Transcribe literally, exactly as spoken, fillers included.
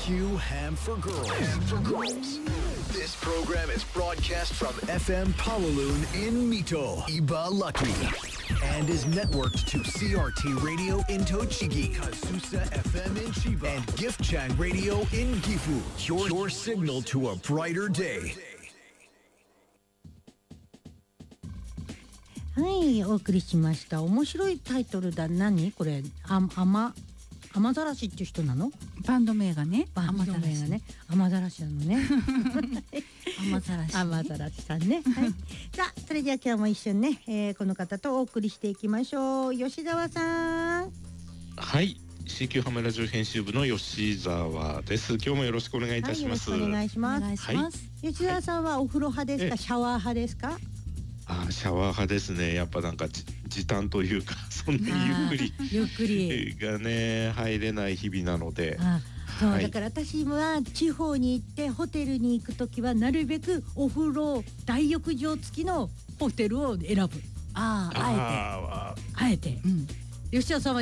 Q Ham for Girls. Ham for Girls. This program is broadcast from F M Pawaloon in Mito, Iba Lucky, and is networked to C R T Radio in Tochigi, Kasusa F M in Chiba, and Gift Chang Radio in Gifu. Your, your signal to a brighter day. はい、お送りしました。面白いタイトルだ。何これ？あ、あま、雨ざらしっていう人なの？ バンド名がね、 バンド名がね、雨ざらしなのね。 雨ざらし、ね、 雨ざらしさんね。はい。さあ、それじゃあ今日も一緒にね、えー、この方とお送りしていきましょう。吉澤さん。 はい。シーキュー ハムラジオ編集部の吉澤です。今日もよろしくお願いいたします。 はい、よろしくお願いします。 お願いします。 はい、吉澤さんはお風呂派ですか、シャワー派ですか？ あ、シャワー派ですね。やっぱなんか時短というか、そんなにゆっくりゆっくりがね入れない日々なので。 ああ、そう、 はい、 だから私は地方に行ってホテルに行くときはなるべくお風呂大浴場付きのホテルを選ぶ。 ああ、あえてあえて、うん、吉田さんは